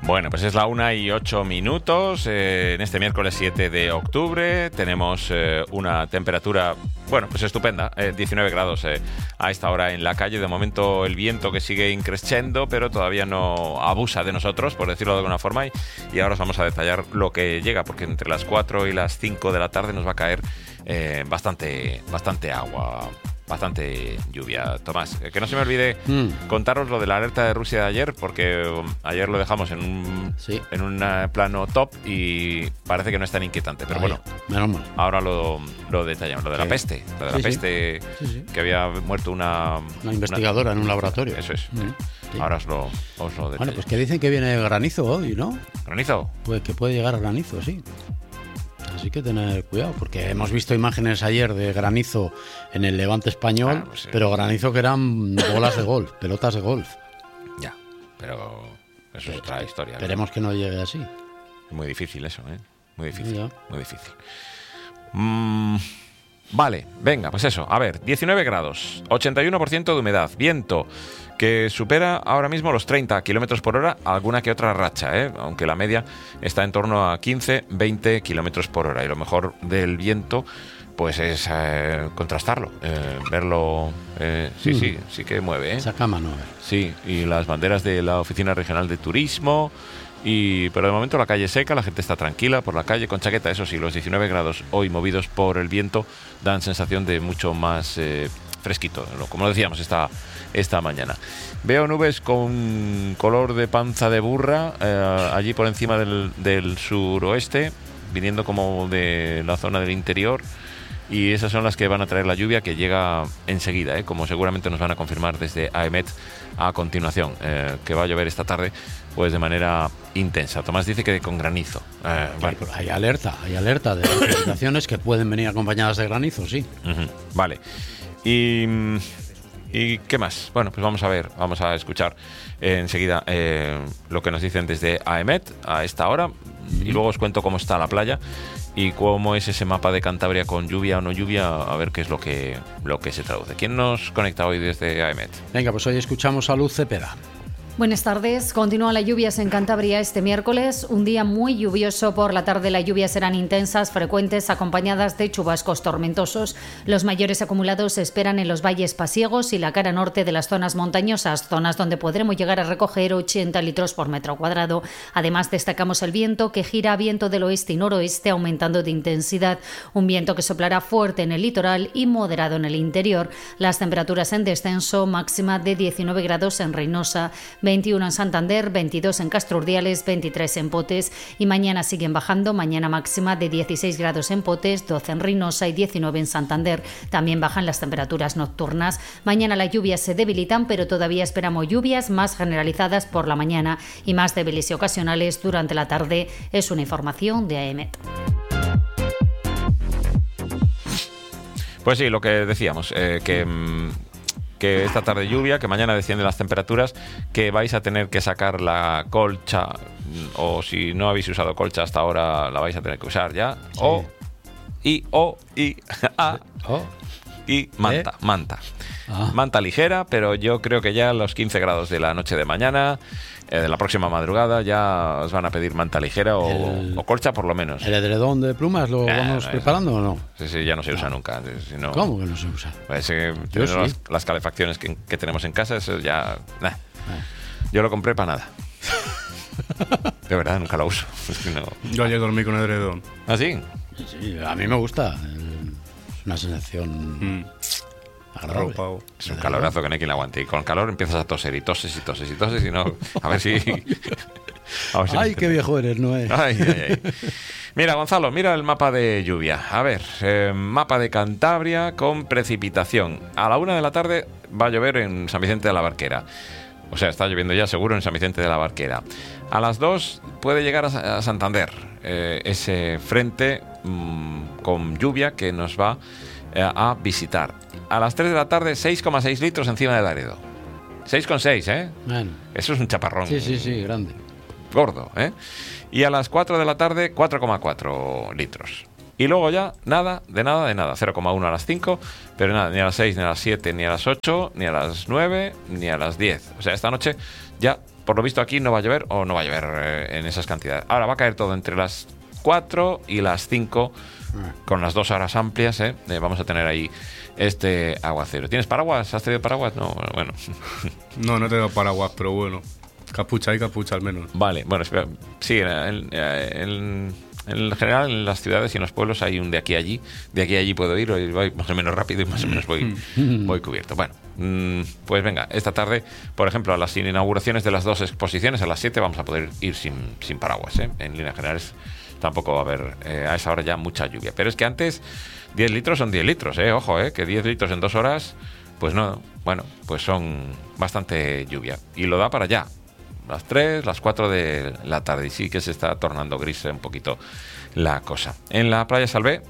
Bueno, pues es la 1:08. En este miércoles 7 de octubre tenemos una temperatura, bueno, pues estupenda, 19 grados a esta hora en la calle. De momento el viento que sigue increciendo, pero todavía no abusa de nosotros, por decirlo de alguna forma. Y ahora os vamos a detallar lo que llega, porque entre las 4 y las 5 de la tarde nos va a caer bastante agua. Bastante lluvia. Tomás, que no se me olvide contaros lo de la alerta de Rusia de ayer, porque ayer lo dejamos en un plano top y parece que no es tan inquietante. Pero bueno, menos mal. Ahora lo detallamos. Lo de la peste. Lo de la peste, que había muerto una investigadora en un laboratorio. Eso es. Ahora os lo detallo. Bueno, pues que dicen que viene granizo hoy, ¿no? ¿Granizo? Pues que puede llegar granizo, sí. Así que tener cuidado, porque hemos visto imágenes ayer de granizo en el Levante español, pues pero granizo que eran bolas de golf, pelotas de golf. Ya, pero eso es otra historia. Esperemos que no llegue así. Muy difícil eso, ¿eh? Muy difícil, ya. Muy difícil. Vale, venga, pues eso. A ver, 19 grados, 81% de humedad, viento que supera ahora mismo los 30 kilómetros por hora, alguna que otra racha, aunque la media está en torno a 15-20 kilómetros por hora. Y lo mejor del viento, pues es contrastarlo, verlo. Sí que mueve. Saca mano. Sí, y las banderas de la Oficina Regional de Turismo. Pero de momento la calle seca, la gente está tranquila por la calle con chaqueta. Eso sí, los 19 grados hoy movidos por el viento dan sensación de mucho más fresquito, como decíamos esta mañana. Veo nubes con color de panza de burra allí por encima del suroeste, viniendo como de la zona del interior, y esas son las que van a traer la lluvia, que llega enseguida, como seguramente nos van a confirmar desde AEMET a continuación, que va a llover esta tarde pues de manera intensa. Tomás dice que con granizo. Vale. Hay alerta de precipitaciones que pueden venir acompañadas de granizo, sí. Vale. ¿Y qué más? Bueno, pues vamos a escuchar enseguida lo que nos dicen desde AEMET a esta hora, y luego os cuento cómo está la playa y cómo es ese mapa de Cantabria con lluvia o no lluvia, a ver qué es lo que se traduce. ¿Quién nos conecta hoy desde AEMET? Venga, pues hoy escuchamos a Luz Cepeda. Buenas tardes. Continúan las lluvias en Cantabria este miércoles. Un día muy lluvioso. Por la tarde las lluvias serán intensas, frecuentes, acompañadas de chubascos tormentosos. Los mayores acumulados se esperan en los valles pasiegos y la cara norte de las zonas montañosas, zonas donde podremos llegar a recoger 80 litros por metro cuadrado. Además, destacamos el viento, que gira a viento del oeste y noroeste, aumentando de intensidad. Un viento que soplará fuerte en el litoral y moderado en el interior. Las temperaturas en descenso, máxima de 19 grados en Reynosa, 21 en Santander, 22 en Castrurdiales, 23 en Potes, y mañana siguen bajando. Mañana máxima de 16 grados en Potes, 12 en Reynosa y 19 en Santander. También bajan las temperaturas nocturnas. Mañana las lluvias se debilitan, pero todavía esperamos lluvias más generalizadas por la mañana y más débiles y ocasionales durante la tarde. Es una información de AEMET. Pues sí, lo que decíamos, que esta tarde lluvia, que mañana descienden las temperaturas, que vais a tener que sacar la colcha, o si no habéis usado colcha hasta ahora, la vais a tener que usar ya, sí. y manta. Manta ligera, pero yo creo que ya a los 15 grados de la noche de mañana, de la próxima madrugada, ya os van a pedir manta ligera o colcha por lo menos. ¿El edredón de plumas lo vamos preparando o no? Sí, ya no se usa nunca. No, ¿cómo que no se usa? Pues, las calefacciones que tenemos en casa, eso ya... Yo lo compré para nada. De verdad, nunca lo uso. Es que no. Yo ayer dormí con edredón. ¿Ah, sí? Sí, a mí me gusta. Es una sensación... Arropado. Es un calorazo que no hay quien le aguante. Y con calor empiezas a toser y toses y no. A ver si. Ay, qué viejo eres, Noé. Ay. Mira, Gonzalo, mira el mapa de lluvia. A ver, mapa de Cantabria con precipitación. A la 1 de la tarde va a llover en San Vicente de la Barquera. O sea, está lloviendo ya seguro en San Vicente de la Barquera. A las 2 puede llegar a Santander ese frente con lluvia que nos va a visitar. A las 3 de la tarde, 6,6 litros encima de Laredo. 6,6, ¿eh? Bueno. Eso es un chaparrón. Sí, grande. Gordo, ¿eh? Y a las 4 de la tarde, 4,4 litros. Y luego ya, nada. 0,1 a las 5, pero nada, ni a las 6, ni a las 7, ni a las 8, ni a las 9, ni a las 10. O sea, esta noche ya por lo visto aquí no va a llover o no va a llover en esas cantidades. Ahora va a caer todo entre las 4 y las 5, con las 2 horas amplias, vamos a tener ahí este aguacero. ¿Tienes paraguas? ¿Has tenido paraguas? No, bueno. No he tenido paraguas, pero bueno. Capucha y capucha al menos. Vale, bueno, sí, en general en las ciudades y en los pueblos hay un de aquí a allí. De aquí a allí puedo ir, voy más o menos rápido y más o menos voy cubierto. Bueno, pues venga, esta tarde, por ejemplo, a las inauguraciones de las 2 exposiciones, a las 7 vamos a poder ir sin paraguas. En líneas generales tampoco va a haber a esa hora ya mucha lluvia. Pero es que antes 10 litros son 10 litros, ojo, que 10 litros en 2 horas, pues no, bueno, pues son bastante lluvia. Y lo da para allá. Las 3, las 4 de la tarde. Y sí que se está tornando gris un poquito la cosa. En la playa Salvé,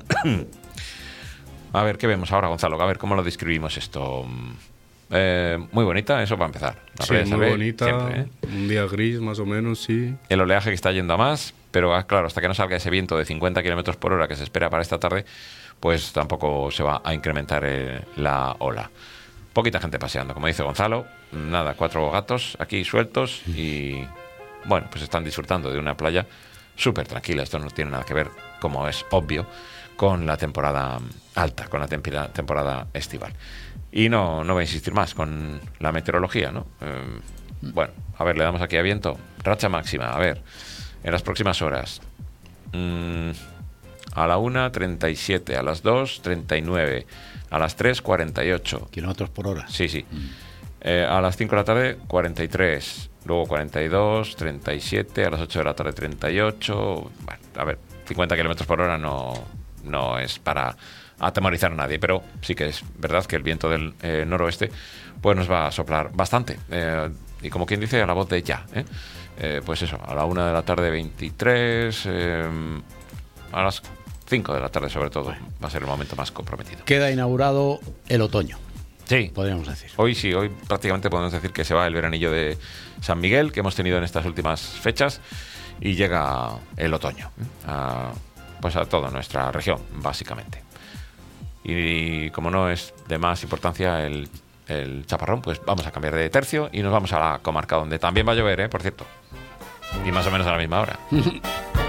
a ver, ¿qué vemos ahora, Gonzalo? A ver, ¿cómo lo describimos esto? Muy bonita, eso para empezar. La playa muy Salvé, bonita, siempre, un día gris más o menos, sí. El oleaje que está yendo a más, pero claro, hasta que no salga ese viento de 50 kilómetros por hora que se espera para esta tarde, pues tampoco se va a incrementar la ola. Poquita gente paseando, como dice Gonzalo. Nada, 4 gatos aquí sueltos y, bueno, pues están disfrutando de una playa súper tranquila. Esto no tiene nada que ver, como es obvio, con la temporada alta, con la temporada estival. Y no voy a insistir más con la meteorología, ¿no? Bueno, a ver, le damos aquí a viento. Racha máxima, a ver, en las próximas horas. A la 1, 37, a las 2, 39, a las 3, 48. Kilómetros por hora. Sí. A las 5 de la tarde, 43, luego 42, 37, a las 8 de la tarde, 38. Bueno, a ver, 50 kilómetros por hora no es para atemorizar a nadie, pero sí que es verdad que el viento del noroeste pues nos va a soplar bastante. Y como quien dice, a la voz de ya. Pues eso, a la 1 de la tarde, 23, a las 5 de la tarde sobre todo, va a ser el momento más comprometido. Queda inaugurado el otoño. Sí, podríamos decir. Hoy prácticamente podemos decir que se va el veranillo de San Miguel que hemos tenido en estas últimas fechas y llega el otoño pues a toda nuestra región, básicamente. Y como no es de más importancia el chaparrón, pues vamos a cambiar de tercio y nos vamos a la comarca donde también va a llover, por cierto. Y más o menos a la misma hora.